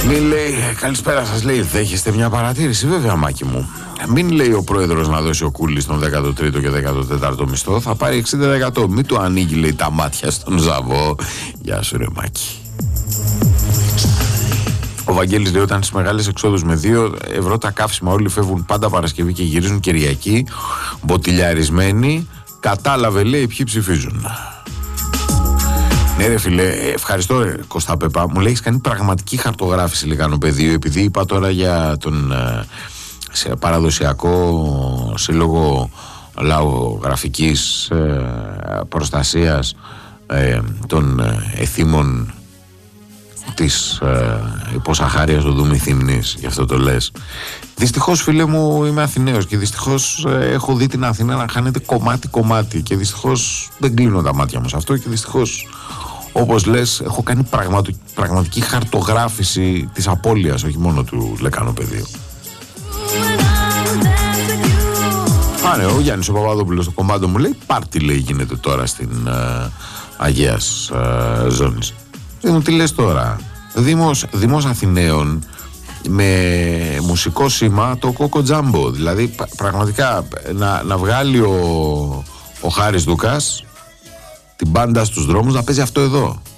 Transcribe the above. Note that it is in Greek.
Μην λέει, καλησπέρα σας, λέει, δέχεστε μια παρατήρηση? Βέβαια, Μάκη μου. Μην λέει ο πρόεδρος να δώσει ο Κούλης τον 13ο και 14ο μισθό, θα πάρει 60%. Μην του ανοίγει, λέει, τα μάτια στον Ζαβό. Γεια σου, ρε Μάκη. Ο Βαγγέλης λέει, όταν στις μεγάλες εξόδους με 2 ευρώ τα καύσιμα όλοι φεύγουν πάντα Παρασκευή και γυρίζουν Κυριακή, μποτιλιαρισμένοι, κατάλαβε, λέει, ποιοι ψηφίζουν. Ναι, ρε φίλε, ευχαριστώ, ρε Κώστα Πέπα. Μου λέει, έχεις κάνει πραγματική χαρτογράφηση Λεκάνο Πεδίου, επειδή είπα τώρα για τον σε παραδοσιακό σύλλογο λαογραφικής προστασίας των εθήμων της υποσαχάριας οδού Μυθυμνής, γι' αυτό το λες. Δυστυχώς, φίλε μου, είμαι Αθηναίος και δυστυχώς έχω δει την Αθήνα να χάνεται κομμάτι-κομμάτι και δυστυχώς δεν κλείνω τα μάτια μου σε αυτό και δυστυχώς, όπως λες, έχω κάνει πραγματική χαρτογράφηση της απώλειας, όχι μόνο του Λεκάνο Πεδίου. Άρα, ο Γιάννης ο Παπαδόπουλος στο κομμάτι μου λέει, πάρτι, λέει, γίνεται τώρα στην Αγίας Ζώνης. Τι λες τώρα? Δήμος Αθηναίων με μουσικό σήμα το Κόκο Τζάμπο. Δηλαδή πραγματικά να βγάλει ο Χάρης Δούκας την μπάντα στους δρόμους να παίζει αυτό εδώ.